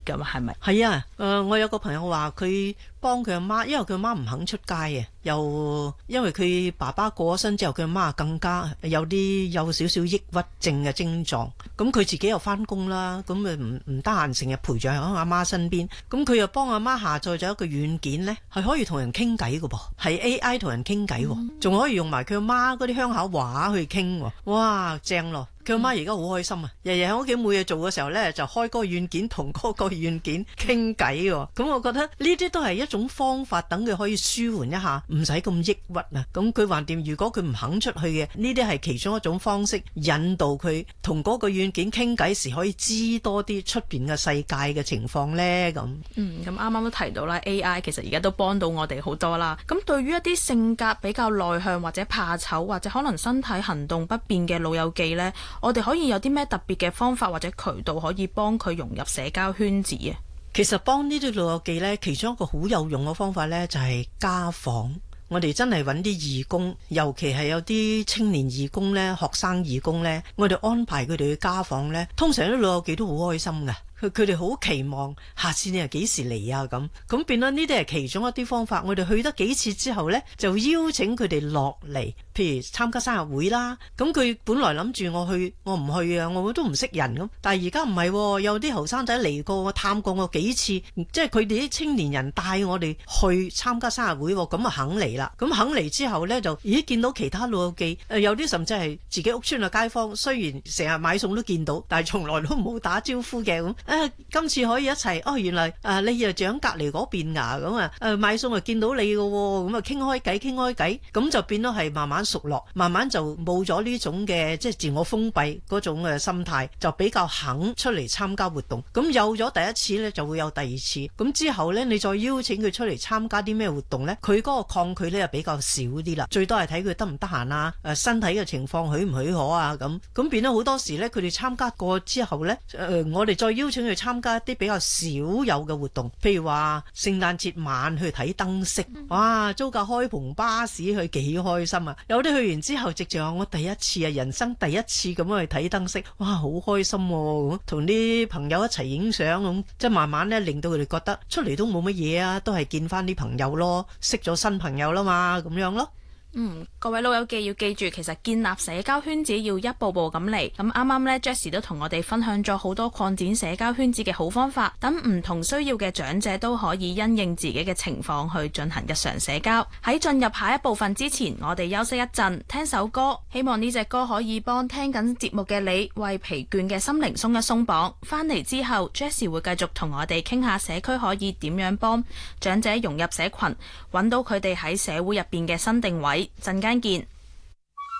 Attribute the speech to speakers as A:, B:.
A: 咁係咪？
B: 係啊，我有個朋友話佢幫佢阿媽，因為佢阿媽唔肯出街啊，又因為佢爸爸過咗身之後，佢阿媽更加有少少抑鬱症嘅症狀。咁佢自己又翻工啦，咁咪唔得閒成日陪住喺阿媽身邊。咁佢又幫阿媽下載咗一個軟件呢，係可以同人傾偈㗎噃，係 AI 同人傾偈，仲可以用埋佢阿媽嗰啲鄉下話去傾。哇，正咯！佢阿媽而家好開心啊！日日喺屋企冇嘢做嘅時候呢，就開嗰個軟件同嗰個軟件傾偈喎。咁我覺得呢啲都係一種方法，等佢可以舒緩一下，唔使咁抑鬱啊。咁佢橫掂，如果佢唔肯出去嘅，呢啲係其中一種方式，引導佢同嗰個軟件傾偈時，可以知多啲出邊嘅世界嘅情況呢。咁
A: 咁啱啱都提到啦，AI 其實而家都幫到我哋好多啦。咁對於一啲性格比較內向或者怕醜或者可能身體行動不便嘅老友記呢，我哋可以有啲咩特別嘅方法或者渠道可以幫佢融入社交圈子啊？
B: 其實幫呢啲老友記呢，其中一個好有用嘅方法呢，就係家訪。我哋真係揾啲義工，尤其係有啲青年義工呢、學生義工呢，我哋安排佢哋去家訪呢，通常啲老友記都好開心㗎。佢哋好期望下次你係幾時嚟啊？咁變咗呢啲係其中一啲方法。我哋去得幾次之後呢，就邀請佢哋落嚟，譬如參加生日會啦。咁佢本來諗住我唔去啊，我都唔識人咁。但係而家唔係，有啲後生仔嚟過我探過我幾次，即係佢哋啲青年人帶我哋去參加生日會，咁啊肯嚟啦。咁肯嚟之後呢，就見到其他老友記，有啲甚至係自己屋村嘅街坊，雖然成日買餸都見到，但係從來都冇打招呼嘅咁。今次可以一齊原來你又長隔離嗰邊咁啊，買餸就見到你嘅喎，咁啊傾開偈，咁就變咗係慢慢熟絡，慢慢就冇咗呢種嘅即係自我封閉嗰種嘅心態，就比較肯出嚟參加活動。咁有咗第一次呢，就會有第二次，咁之後呢，你再邀請佢出嚟參加啲咩活動呢？佢嗰個抗拒呢，就比較少啲啦，最多係睇佢得唔得閒啊，身體嘅情況許唔許可啊，咁變咗好多時呢，佢哋參加過之後呢，我哋再邀請去參加一啲比較少有嘅活動，譬如話聖誕節晚去睇燈飾，哇，租架開篷巴士去幾開心啊！有啲去完之後直情話我第一次啊，人生第一次咁樣去睇燈飾，哇，好開心喎！同啲朋友一齊影相咁，即係慢慢咧令到佢哋覺得出嚟都冇乜嘢啊，都係見翻啲朋友咯，識咗新朋友啦嘛，咁樣咯。
A: 各位老友記要記住，其實建立社交圈子要一步步咁嚟。咁啱啱呢 Jessie 都同我哋分享咗好多擴展社交圈子嘅好方法，等唔同需要嘅長者都可以因應自己嘅情況去進行日常社交。喺進入下一部分之前，我哋休息一陣，聽首歌，希望呢隻歌可以幫聽緊節目嘅你為疲倦嘅心靈鬆一鬆綁。翻嚟之後 Jessie 會繼續同我哋傾下社區可以點樣幫長者融入社群，揾到佢哋喺社會入邊嘅新定位。陣間見。